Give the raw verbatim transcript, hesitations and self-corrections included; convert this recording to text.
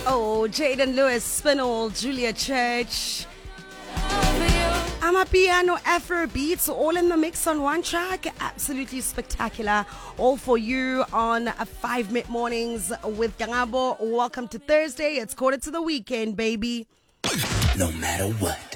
Oh, Jaden Lewis, Spinall, Julia Church. Amapiano, Afro beats, all in the mix on one track. Absolutely spectacular. All for you on five mid mornings with Gangabo. Welcome to Thursday. It's quarter to the weekend, baby. No matter what.